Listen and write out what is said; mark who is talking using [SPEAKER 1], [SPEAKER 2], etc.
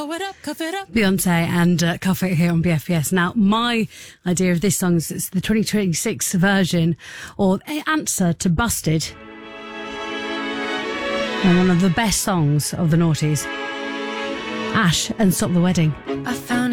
[SPEAKER 1] Cuff it up.
[SPEAKER 2] Beyonce and Cuff It here on BFBS. Now, my idea of this song is it's the 2026 version or answer to Busted. And one of the best songs of the noughties. Ash and Stop the Wedding.
[SPEAKER 1] I found